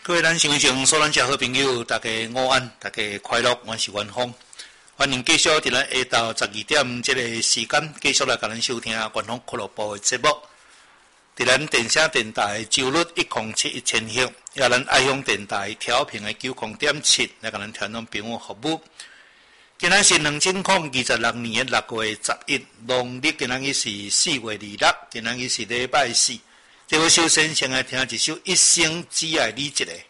各位咱线上所咱遮好朋友，大家午安，大家快乐，我是元芳，欢迎继续伫咱下昼12点这个时间，继续来甲咱收听元芳俱乐部的节目。伫咱电声电台周日1071000赫，也咱爱乡电台调频的90.7，来甲咱听众朋友服务。今仔是2026年6月11，农历今仔日是4月26，今仔日是礼拜四。这位首先先来听一首《一生只爱你一个》。